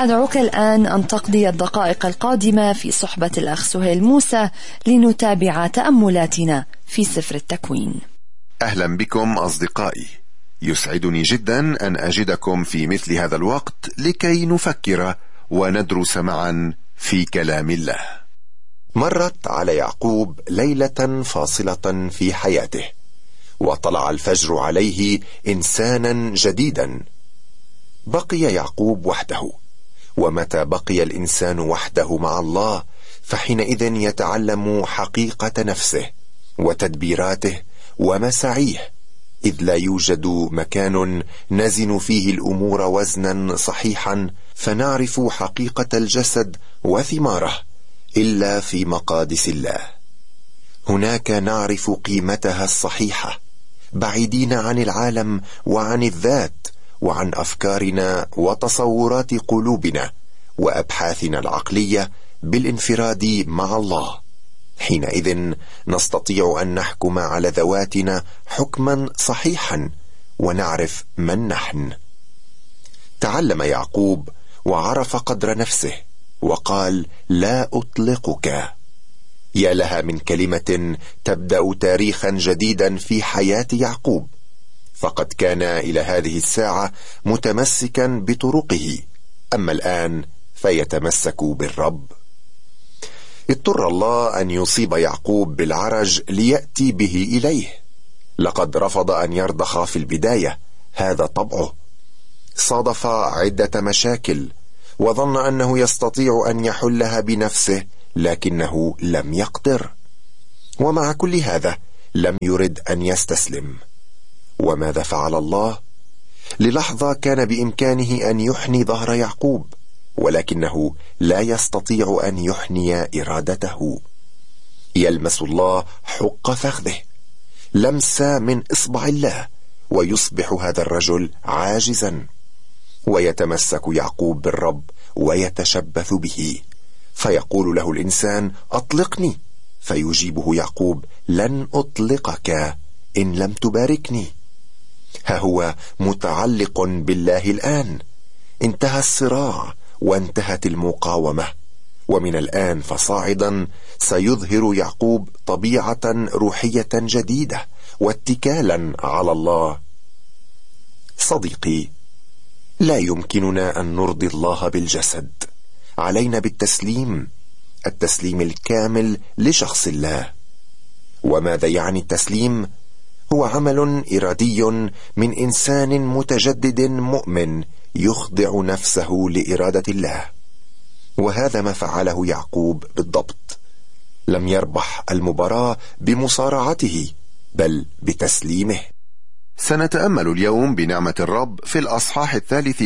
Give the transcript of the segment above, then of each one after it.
أدعوك الآن أن تقضي الدقائق القادمة في صحبة الأخ سهيل موسى لنتابع تأملاتنا في سفر التكوين. أهلا بكم أصدقائي، يسعدني جدا أن أجدكم في مثل هذا الوقت لكي نفكر وندرس معا في كلام الله. مرت على يعقوب ليلة فاصلة في حياته، وطلع الفجر عليه إنسانا جديدا. بقي يعقوب وحده، ومتى بقي الإنسان وحده مع الله فحينئذ يتعلم حقيقة نفسه وتدبيراته ومساعيه، إذ لا يوجد مكان نزن فيه الأمور وزنا صحيحا فنعرف حقيقة الجسد وثماره إلا في مقادس الله. هناك نعرف قيمتها الصحيحة، بعيدين عن العالم وعن الذات وعن أفكارنا وتصورات قلوبنا وأبحاثنا العقلية بالانفراد مع الله. حينئذ نستطيع أن نحكم على ذواتنا حكما صحيحا ونعرف من نحن. تعلم يعقوب وعرف قدر نفسه وقال: لا أطلقك. يا لها من كلمة تبدأ تاريخا جديدا في حياة يعقوب، فقد كان إلى هذه الساعة متمسكا بطرقه، أما الآن فيتمسك بالرب. اضطر الله أن يصيب يعقوب بالعرج ليأتي به إليه. لقد رفض أن يرضخ في البداية، هذا طبعه. صادف عدة مشاكل وظن أنه يستطيع أن يحلها بنفسه، لكنه لم يقدر. ومع كل هذا لم يرد أن يستسلم. وماذا فعل الله؟ للحظة كان بإمكانه أن يحني ظهر يعقوب، ولكنه لا يستطيع أن يحني إرادته. يلمس الله حق فخذه، لمسة من إصبع الله، ويصبح هذا الرجل عاجزا. ويتمسك يعقوب بالرب ويتشبث به، فيقول له الإنسان: أطلقني، فيجيبه يعقوب: لن أطلقك إن لم تباركني. ها هو متعلق بالله الآن. انتهى الصراع وانتهت المقاومة، ومن الآن فصاعدا سيظهر يعقوب طبيعة روحية جديدة واتكالا على الله. صديقي، لا يمكننا أن نرضي الله بالجسد، علينا بالتسليم، التسليم الكامل لشخص الله. وماذا يعني التسليم؟ هو عمل إرادي من إنسان متجدد مؤمن يخضع نفسه لإرادة الله، وهذا ما فعله يعقوب بالضبط. لم يربح المباراة بمصارعته بل بتسليمه. سنتأمل اليوم بنعمة الرب في الأصحاح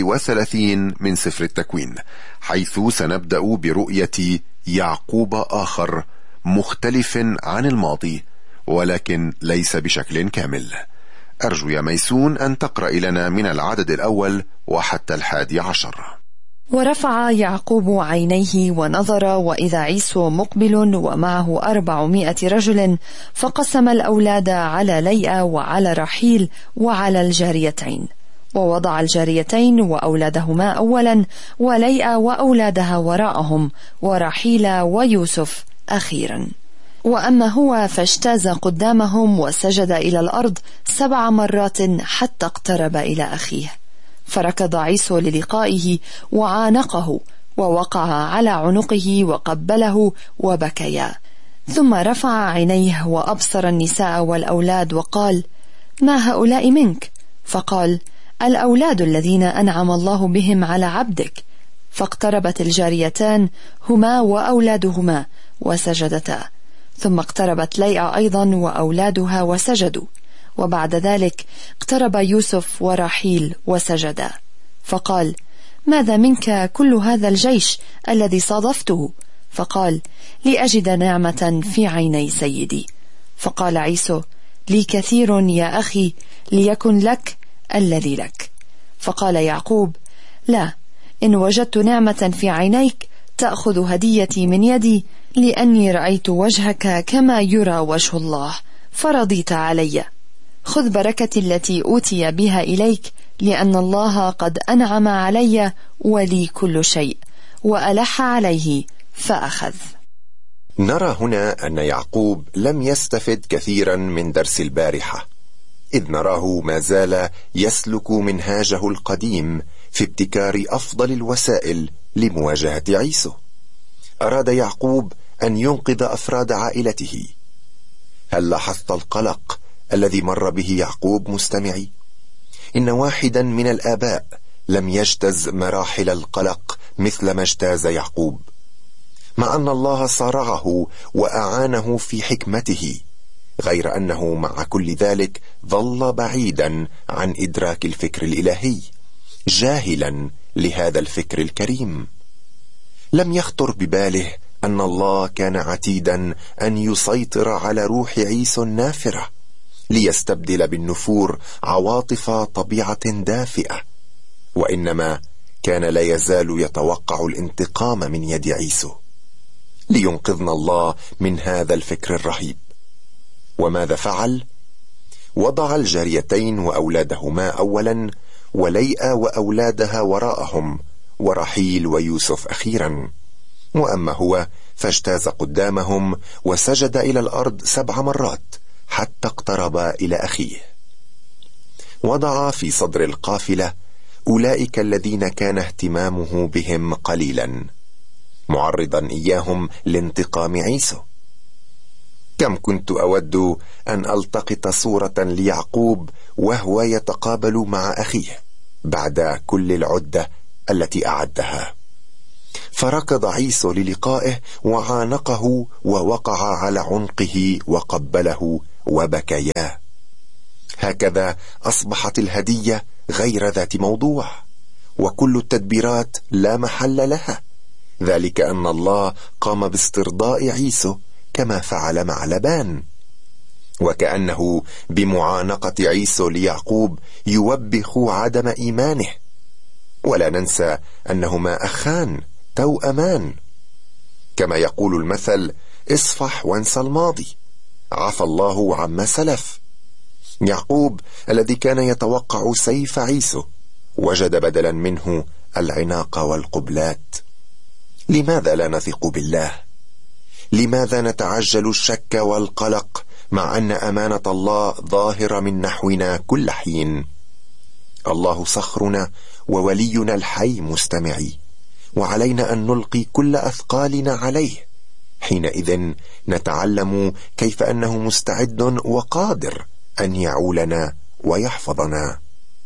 33 من سفر التكوين، حيث سنبدأ برؤية يعقوب آخر مختلف عن الماضي، ولكن ليس بشكل كامل. أرجو يا ميسون أن تقرأ لنا من العدد الأول وحتى 11. ورفع يعقوب عينيه ونظر، وإذا عيسو مقبل ومعه 400 رجل، فقسم الأولاد على ليئة وعلى رحيل وعلى الجاريتين، ووضع الجاريتين وأولادهما أولا، وليئة وأولادها وراءهم، ورحيل ويوسف أخيرا. وأما هو فاجتاز قدامهم وسجد إلى الأرض 7 مرات حتى اقترب إلى أخيه، فركض عيسو للقائه وعانقه ووقع على عنقه وقبله وبكيا. ثم رفع عينيه وأبصر النساء والأولاد وقال: ما هؤلاء منك؟ فقال: الأولاد الذين أنعم الله بهم على عبدك. فاقتربت الجاريتان هما وأولادهما وسجدتا، ثم اقتربت ليئة أيضا وأولادها وسجدوا، وبعد ذلك اقترب يوسف ورحيل وسجدا. فقال: ماذا منك كل هذا الجيش الذي صادفته؟ فقال: لأجد نعمة في عيني سيدي. فقال عيسو: لي كثير يا أخي، ليكن لك الذي لك. فقال يعقوب: لا، إن وجدت نعمة في عينيك تأخذ هديتي من يدي، لأني رأيت وجهك كما يرى وجه الله، فرضيت علي. خذ بركتي التي أوتي بها إليك، لأن الله قد أنعم علي ولي كل شيء، وألح عليه فأخذ. نرى هنا أن يعقوب لم يستفد كثيرا من درس البارحة، إذ نراه ما زال يسلك منهاجه القديم في ابتكار أفضل الوسائل لمواجهة عيسو. أراد يعقوب أن ينقذ أفراد عائلته. هل لاحظت القلق الذي مر به يعقوب مستمعي؟ إن واحدا من الآباء لم يجتاز مراحل القلق مثل ما اجتاز يعقوب، مع أن الله صارعه وأعانه في حكمته، غير أنه مع كل ذلك ظل بعيدا عن إدراك الفكر الإلهي، جاهلا لهذا الفكر الكريم. لم يخطر بباله أن الله كان عتيدا أن يسيطر على روح عيسو النافرة ليستبدل بالنفور عواطف طبيعة دافئة، وإنما كان لا يزال يتوقع الانتقام من يد عيسو. لينقذنا الله من هذا الفكر الرهيب. وماذا فعل؟ وضع الجاريتين وأولادهما أولا، وليئة وأولادها وراءهم، ورحيل ويوسف أخيرا. وأما هو فاجتاز قدامهم وسجد إلى الأرض 7 مرات حتى اقترب إلى أخيه. وضع في صدر القافلة أولئك الذين كان اهتمامه بهم قليلا، معرضا إياهم لانتقام عيسو. كم كنت أود أن ألتقط صورة ليعقوب وهو يتقابل مع أخيه بعد كل العدة التي أعدها. فركض عيسو للقائه وعانقه ووقع على عنقه وقبله وبكيا. هكذا أصبحت الهدية غير ذات موضوع، وكل التدبيرات لا محل لها، ذلك أن الله قام باسترضاء عيسو كما فعل مع لبان. وكأنه بمعانقة عيسو ليعقوب يوبخ عدم إيمانه. ولا ننسى أنهما أخان توأمان، كما يقول المثل: اصفح وانسى الماضي، عفى الله عما سلف. يعقوب الذي كان يتوقع سيف عيسو وجد بدلا منه العناق والقبلات. لماذا لا نثق بالله؟ لماذا نتعجل الشك والقلق مع أن أمانة الله ظاهرة من نحونا كل حين؟ الله صخرنا وولينا الحي مستمعي، وعلينا أن نلقي كل أثقالنا عليه. حينئذ نتعلم كيف أنه مستعد وقادر أن يعولنا ويحفظنا.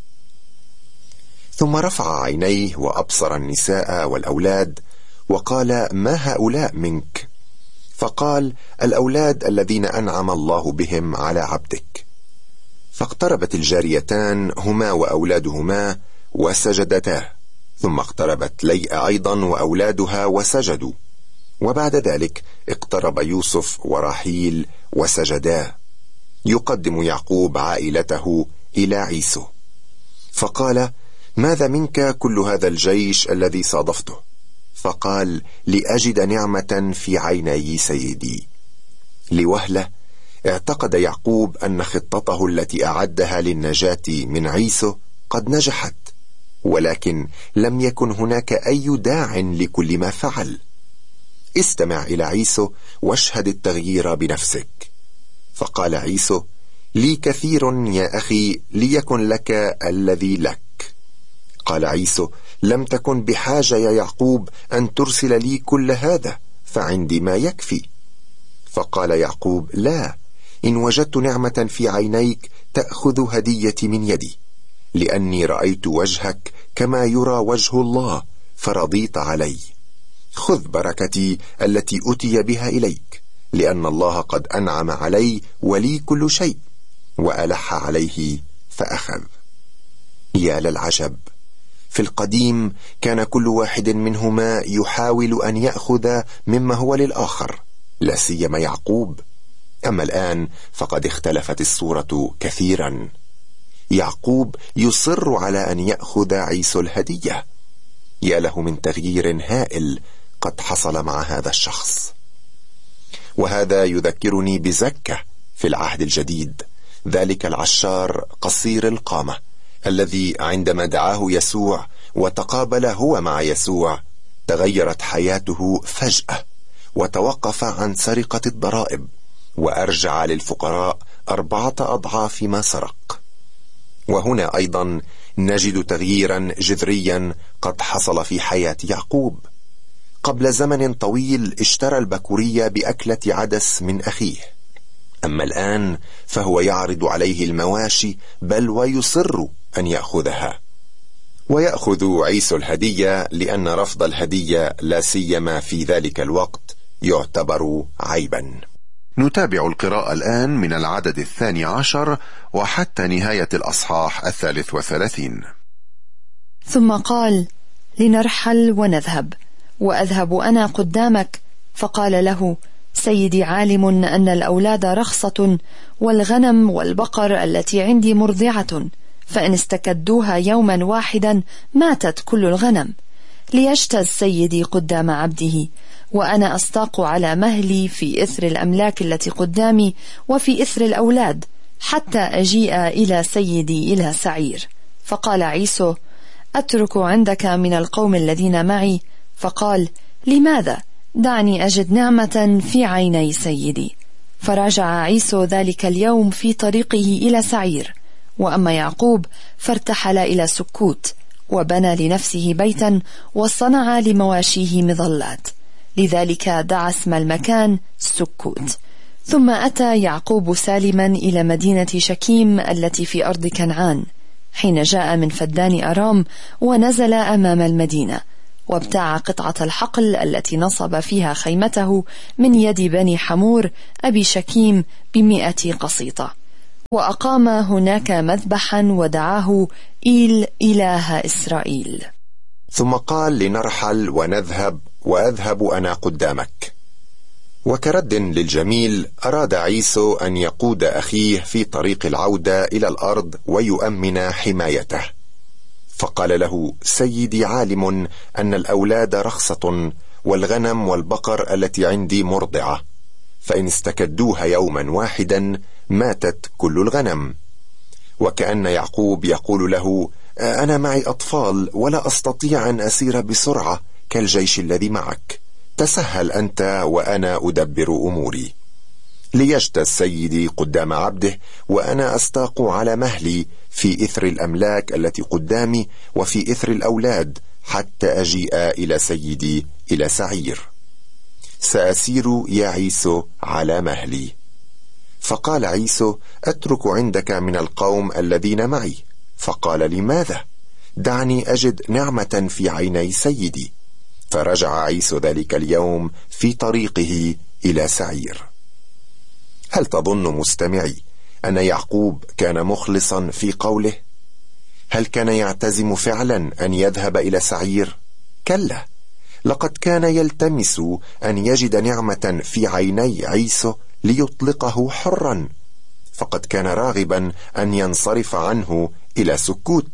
ثم رفع عينيه وأبصر النساء والأولاد وقال: ما هؤلاء منك؟ فقال: الأولاد الذين أنعم الله بهم على عبدك. فاقتربت الجاريتان هما وأولادهما وسجدتا، ثم اقتربت ليئة أيضا وأولادها وسجدوا، وبعد ذلك اقترب يوسف ورحيل وسجدا. يقدم يعقوب عائلته إلى عيسو، فقال: ماذا منك كل هذا الجيش الذي صادفته؟ فقال: لأجد نعمة في عيني سيدي. لوهلة اعتقد يعقوب أن خطته التي أعدها للنجاة من عيسو قد نجحت، ولكن لم يكن هناك أي داع لكل ما فعل. استمع إلى عيسو واشهد التغيير بنفسك. فقال عيسو: لي كثير يا أخي ليكن لك الذي لك. قال عيسو: لم تكن بحاجة يا يعقوب أن ترسل لي كل هذا، فعندي ما يكفي. فقال يعقوب: لا، إن وجدت نعمة في عينيك تأخذ هديتي من يدي، لأني رأيت وجهك كما يرى وجه الله فرضيت علي. خذ بركتي التي أتي بها إليك، لأن الله قد أنعم علي ولي كل شيء، وألح عليه فأخذ. يا للعجب! في القديم كان كل واحد منهما يحاول أن يأخذ مما هو للآخر، لا سيما يعقوب. أما الآن فقد اختلفت الصورة كثيرا. يعقوب يصر على أن يأخذ عيسو الهدية. يا له من تغيير هائل قد حصل مع هذا الشخص. وهذا يذكرني بزكة في العهد الجديد، ذلك العشار قصير القامة الذي عندما دعاه يسوع وتقابل هو مع يسوع تغيرت حياته فجأة، وتوقف عن سرقة الضرائب وأرجع للفقراء 4 أضعاف ما سرق. وهنا أيضا نجد تغييرا جذريا قد حصل في حياة يعقوب. قبل زمن طويل اشترى البكورية بأكلة عدس من أخيه، أما الآن فهو يعرض عليه المواشي، بل ويصر أن يأخذها. ويأخذ عيسو الهدية، لأن رفض الهدية لا سيما في ذلك الوقت يعتبر عيبا. نتابع القراءة الآن من العدد 12 وحتى نهاية الأصحاح 33. ثم قال: لنرحل ونذهب، وأذهب أنا قدامك. فقال له: سيدي عالم أن الأولاد رخصة، والغنم والبقر التي عندي مرضعة، فإن استكدوها يوما واحدا ماتت كل الغنم. ليجتز سيدي قدام عبده، وأنا أستاق على مهلي في إثر الأملاك التي قدامي وفي إثر الأولاد، حتى أجيء إلى سيدي إلى سعير. فقال عيسو: أترك عندك من القوم الذين معي. فقال: لماذا؟ دعني أجد نعمة في عيني سيدي. فرجع عيسو ذلك اليوم في طريقه إلى سعير. وأما يعقوب فارتحل إلى سكوت، وبنى لنفسه بيتا، وصنع لمواشيه مظلات، لذلك دعا اسم المكان سكوت. ثم أتى يعقوب سالما إلى مدينة شكيم التي في أرض كنعان، حين جاء من فدان أرام، ونزل أمام المدينة، وابتاع قطعة الحقل التي نصب فيها خيمته من يد بني حمور أبي شكيم ب100 قسيطة، وأقام هناك مذبحا ودعاه إيل إله إسرائيل. ثم قال: لنرحل ونذهب، وأذهب أنا قدامك. وكرد للجميل أراد عيسو أن يقود أخيه في طريق العودة إلى الأرض ويؤمن حمايته. فقال له: سيدي عالم أن الأولاد رخصة، والغنم والبقر التي عندي مرضعة، فإن استكدوها يوما واحدا ماتت كل الغنم. وكأن يعقوب يقول له: أنا معي أطفال ولا أستطيع أن أسير بسرعة كالجيش الذي معك، تسهل أنت وأنا أدبر أموري. ليجتز سيدي قدام عبده، وأنا أستاق على مهلي في إثر الأملاك التي قدامي وفي إثر الأولاد، حتى أجيء إلى سيدي إلى سعير. سأسير يا عيسو على مهلي. فقال عيسو: أترك عندك من القوم الذين معي. فقال: لماذا؟ دعني أجد نعمة في عيني سيدي. فرجع عيسو ذلك اليوم في طريقه إلى سعير. هل تظن مستمعي أن يعقوب كان مخلصا في قوله؟ هل كان يعتزم فعلا أن يذهب إلى سعير؟ كلا، لقد كان يلتمس أن يجد نعمة في عيني عيسو ليطلقه حرا، فقد كان راغبا أن ينصرف عنه إلى سكوت.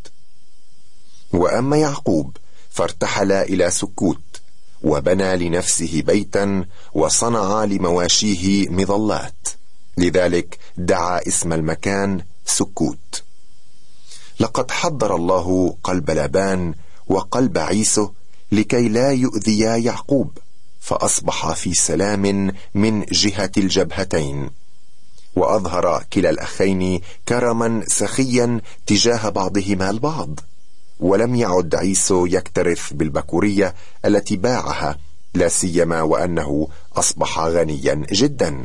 وأما يعقوب فارتحل إلى سكوت، وبنى لنفسه بيتا، وصنع لمواشيه مظلات، لذلك دعا اسم المكان سكوت. لقد حضر الله قلب لابان وقلب عيسو لكي لا يؤذيا يعقوب، فأصبح في سلام من جهة الجبهتين، وأظهر كلا الأخين كرما سخيا تجاه بعضهما البعض. ولم يعد عيسو يكترث بالبكورية التي باعها، لا سيما وأنه أصبح غنيا جدا.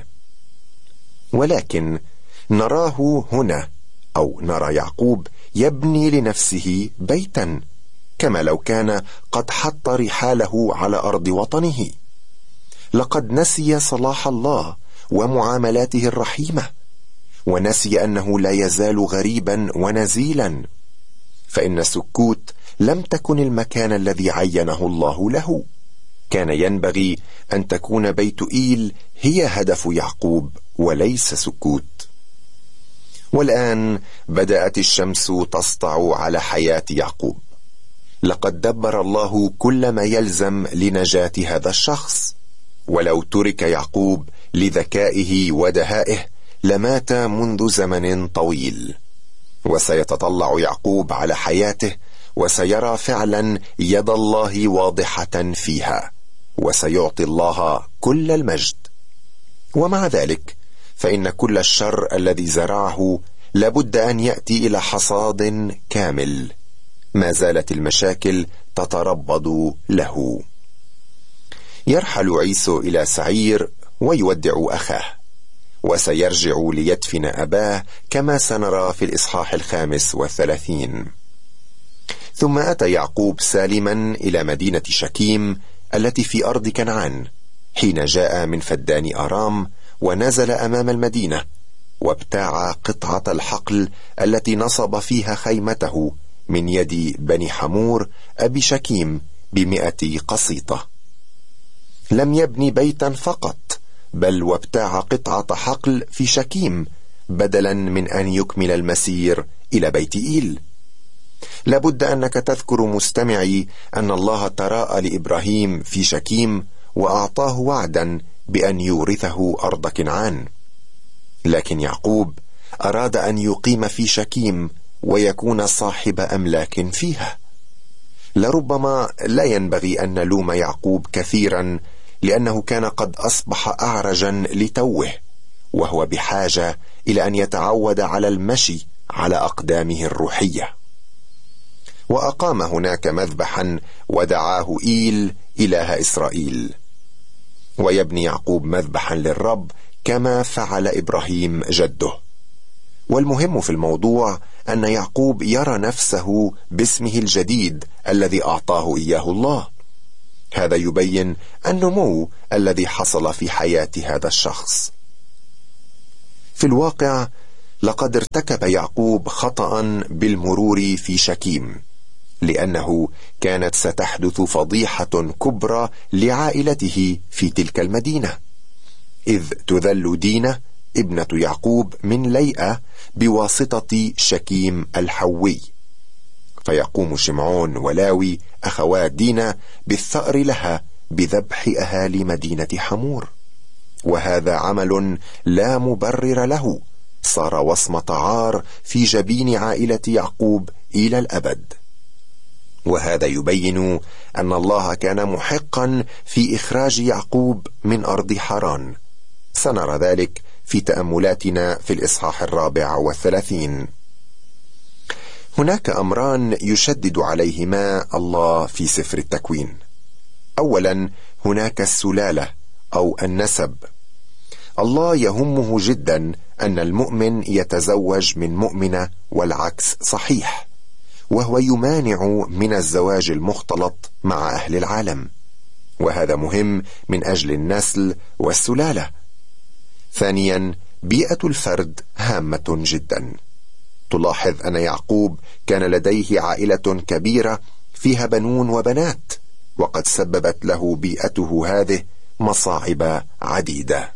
ولكن نراه هنا، أو نرى يعقوب يبني لنفسه بيتا، كما لو كان قد حط رحاله على أرض وطنه. لقد نسي صلاح الله ومعاملاته الرحيمة، ونسي أنه لا يزال غريبا ونزيلا، فإن سكوت لم تكن المكان الذي عينه الله له. كان ينبغي أن تكون بيت إيل هي هدف يعقوب وليس سكوت. والآن بدأت الشمس تسطع على حياة يعقوب. لقد دبر الله كل ما يلزم لنجاة هذا الشخص، ولو ترك يعقوب لذكائه ودهائه لمات منذ زمن طويل. وسيتطلع يعقوب على حياته وسيرى فعلا يد الله واضحة فيها، وسيعطي الله كل المجد. ومع ذلك فإن كل الشر الذي زرعه لابد أن يأتي إلى حصاد كامل. ما زالت المشاكل تتربض له. يرحل عيسو إلى سعير ويودع أخاه، وسيرجع ليدفن أباه كما سنرى في الإصحاح 35. ثم أتى يعقوب سالما إلى مدينة شكيم التي في أرض كنعان، حين جاء من فدان أرام ونزل أمام المدينة، وابتاع قطعة الحقل التي نصب فيها خيمته من يد بني حمور أبي شكيم ب100 قسيطة. لم يبني بيتا فقط، بل وابتاع قطعة حقل في شكيم بدلا من أن يكمل المسير إلى بيت إيل. لابد أنك تذكر مستمعي أن الله تراءى لإبراهيم في شكيم وأعطاه وعدا بأن يورثه أرض كنعان، لكن يعقوب أراد أن يقيم في شكيم ويكون صاحب أملاك فيها. لربما لا ينبغي أن نلوم يعقوب كثيرا، لأنه كان قد أصبح أعرجا لتوه، وهو بحاجة إلى أن يتعود على المشي على أقدامه الروحية. وأقام هناك مذبحا ودعاه إيل إله إسرائيل. ويبني يعقوب مذبحا للرب كما فعل إبراهيم جده. والمهم في الموضوع أن يعقوب يرى نفسه باسمه الجديد الذي أعطاه إياه الله. هذا يبين النمو الذي حصل في حياة هذا الشخص. في الواقع لقد ارتكب يعقوب خطأ بالمرور في شكيم، لأنه كانت ستحدث فضيحة كبرى لعائلته في تلك المدينة، إذ تذل دينة ابنة يعقوب من ليئة بواسطة شكيم الحوي، فيقوم شمعون ولاوي أخوات دينة بالثأر لها بذبح أهالي مدينة حمور. وهذا عمل لا مبرر له، صار وصمة عار في جبين عائلة يعقوب إلى الأبد. وهذا يبين أن الله كان محقا في إخراج يعقوب من أرض حران. سنرى ذلك في تأملاتنا في الإصحاح 34. هناك أمران يشدد عليهما الله في سفر التكوين. أولا، هناك السلالة أو النسب. الله يهمه جدا أن المؤمن يتزوج من مؤمنة والعكس صحيح، وهو يمانع من الزواج المختلط مع أهل العالم، وهذا مهم من أجل النسل والسلالة. ثانيا، بيئة الفرد هامة جدا. تلاحظ أن يعقوب كان لديه عائلة كبيرة فيها بنون وبنات، وقد سببت له بيئته هذه مصاعب عديدة.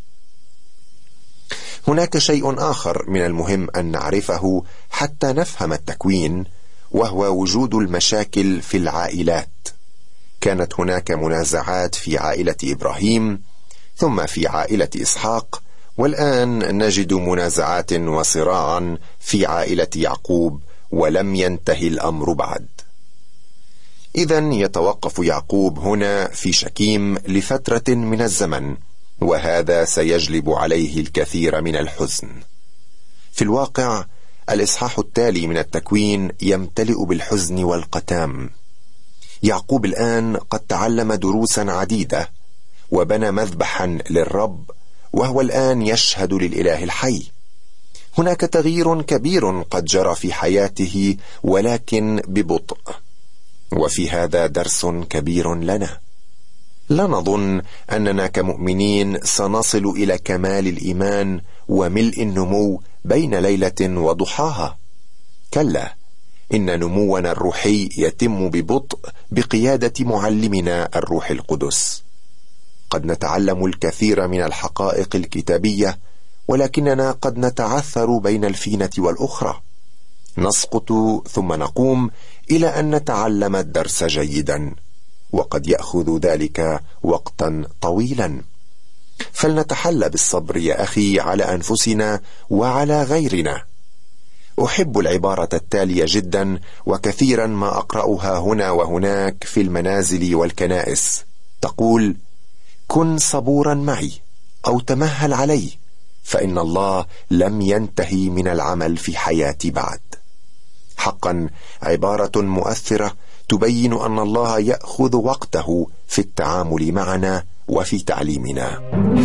هناك شيء آخر من المهم أن نعرفه حتى نفهم التكوين، وهو وجود المشاكل في العائلات. كانت هناك منازعات في عائلة إبراهيم، ثم في عائلة إسحاق، والآن نجد منازعات وصراعا في عائلة يعقوب، ولم ينتهي الأمر بعد. إذن يتوقف يعقوب هنا في شكيم لفترة من الزمن، وهذا سيجلب عليه الكثير من الحزن. في الواقع الإصحاح التالي من التكوين يمتلئ بالحزن والقتام. يعقوب الآن قد تعلم دروسا عديدة، وبنى مذبحا للرب، وهو الآن يشهد للإله الحي. هناك تغيير كبير قد جرى في حياته، ولكن ببطء، وفي هذا درس كبير لنا. لا نظن أننا كمؤمنين سنصل إلى كمال الإيمان وملء النمو بين ليلة وضحاها. كلا، إن نمونا الروحي يتم ببطء بقيادة معلمنا الروح القدس. قد نتعلم الكثير من الحقائق الكتابية، ولكننا قد نتعثر بين الفينة والأخرى، نسقط ثم نقوم إلى أن نتعلم الدرس جيدا، وقد يأخذ ذلك وقتا طويلا. فلنتحلى بالصبر يا أخي على أنفسنا وعلى غيرنا. أحب العبارة التالية جدا، وكثيرا ما أقرأها هنا وهناك في المنازل والكنائس، تقول: كن صبورا معي أو تمهل علي، فإن الله لم ينتهي من العمل في حياتي بعد. حقا عبارة مؤثرة تبين أن الله يأخذ وقته في التعامل معنا وفي تعليمنا.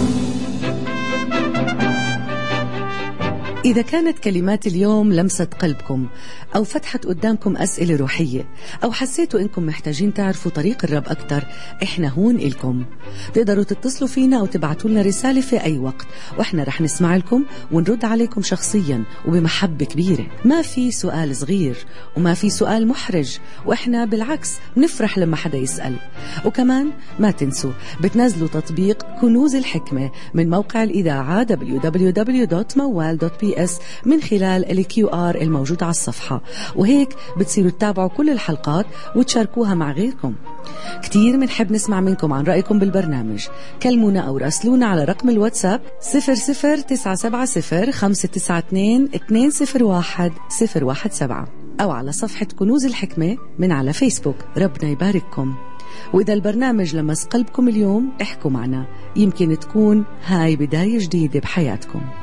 إذا كانت كلمات اليوم لمست قلبكم أو فتحت قدامكم أسئلة روحية أو حسيتوا إنكم محتاجين تعرفوا طريق الرب أكتر، إحنا هون إلكم. تقدروا تتصلوا فينا أو تبعتوا لنا رسالة في أي وقت، وإحنا رح نسمع لكم ونرد عليكم شخصيا وبمحبة كبيرة. ما في سؤال صغير وما في سؤال محرج، وإحنا بالعكس نفرح لما حدا يسأل. وكمان ما تنسوا بتنزلوا تطبيق كنوز الحكمة من موقع الإذاعة www.mawal.ps من خلال ال QR الموجود على الصفحة، وهيك بتصيروا تتابعوا كل الحلقات وتشاركوها مع غيركم. كتير منحب نسمع منكم عن رأيكم بالبرنامج. كلمونا أو راسلونا على رقم الواتساب 00970-592-201-017 أو على صفحة كنوز الحكمة من على فيسبوك. ربنا يبارككم. وإذا البرنامج لمس قلبكم اليوم، احكوا معنا، يمكن تكون هاي بداية جديدة بحياتكم.